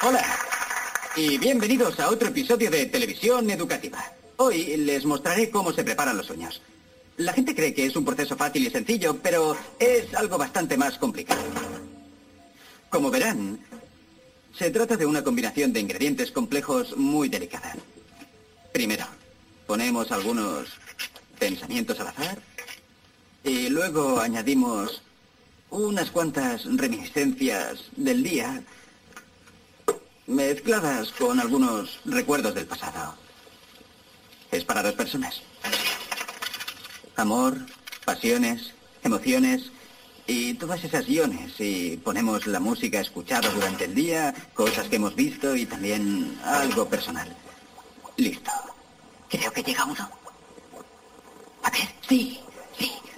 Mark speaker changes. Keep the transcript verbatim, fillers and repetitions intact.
Speaker 1: Hola y bienvenidos a otro episodio de Televisión Educativa. Hoy les mostraré cómo se preparan los sueños. La gente cree que es un proceso fácil y sencillo, pero es algo bastante más complicado. Como verán, se trata de una combinación de ingredientes complejos muy delicada. Primero, ponemos algunos pensamientos al azar y luego añadimos unas cuantas reminiscencias del día mezcladas con algunos recuerdos del pasado. Es para dos personas. Amor, pasiones, emociones y todas esas iones. Y ponemos la música escuchada durante el día, cosas que hemos visto y también algo personal. Listo. Creo que llega uno. A ver, sí.